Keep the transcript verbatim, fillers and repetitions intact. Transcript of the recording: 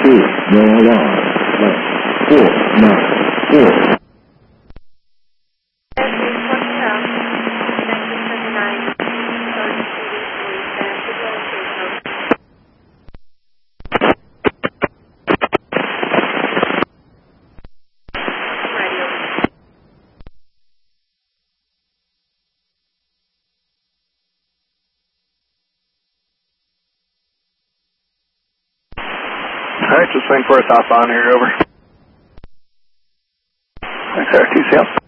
two, no alarm, left, four, nine, four. Alright, just waiting for a southbound here, over. Okay, two south.